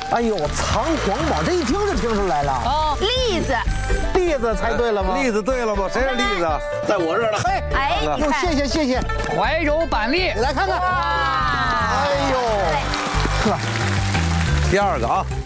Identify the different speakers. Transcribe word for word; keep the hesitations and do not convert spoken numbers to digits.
Speaker 1: 哎呦，藏黄包，这一听就听出来了。
Speaker 2: 哦，栗子，
Speaker 1: 栗子猜对了吗？
Speaker 3: 栗子对了吗？谁是栗子？
Speaker 4: 在我这儿呢。
Speaker 1: 嘿，
Speaker 2: 哎，
Speaker 1: 哎呦，谢谢谢谢，
Speaker 5: 怀柔板栗，
Speaker 1: 来看看。哎呦，呵，
Speaker 3: 第二个啊。